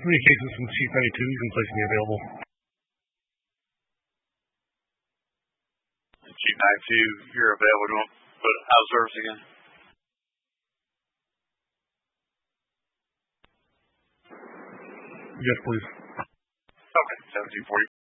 Communications from Chief 92. You can place me available. Chief 92, you're available. Do you want to put out service again? Yes, please. Okay, 1740.